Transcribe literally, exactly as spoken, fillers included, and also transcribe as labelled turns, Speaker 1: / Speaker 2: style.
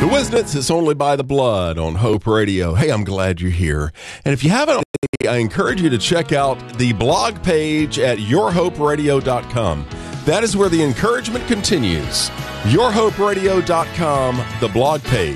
Speaker 1: The Wisnitz is only by the blood on Hope Radio. Hey, I'm glad you're here. And if you haven't, I encourage you to check out the blog page at your hope radio dot com. That is where the encouragement continues. your hope radio dot com, the blog page.